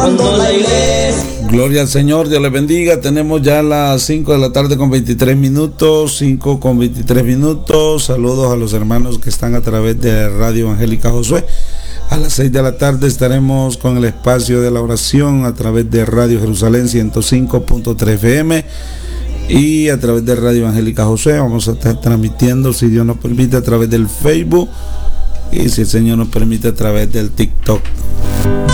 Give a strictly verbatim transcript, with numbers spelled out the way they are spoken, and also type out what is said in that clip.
cuando la iglesia. Gloria al Señor, Dios les bendiga. Tenemos ya las cinco de la tarde con veintitrés minutos, cinco con veintitrés minutos. Saludos a los hermanos que están a través de Radio Evangélica Josué. A las seis de la tarde estaremos con el espacio de la oración a través de Radio Jerusalén ciento cinco punto tres F M y a través de Radio Evangélica Josué. Vamos a estar transmitiendo, si Dios nos permite, a través del Facebook y, si el Señor nos permite, a través del TikTok.